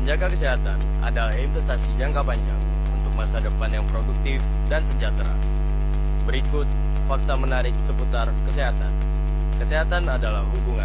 Menjaga kesehatan adalah investasi jangka panjang untuk masa depan yang produktif dan sejahtera. Berikut fakta menarik seputar kesehatan. Kesehatan adalah hubungan